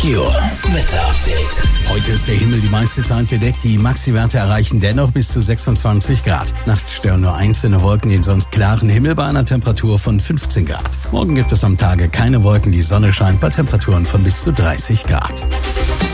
Merkur Wetter Update. Heute ist der Himmel die meiste Zeit bedeckt. Die Maxi-Werte erreichen dennoch bis zu 26 Grad. Nachts stören nur einzelne Wolken den sonst klaren Himmel bei einer Temperatur von 15 Grad. Morgen gibt es am Tage keine Wolken, die Sonne scheint bei Temperaturen von bis zu 30 Grad.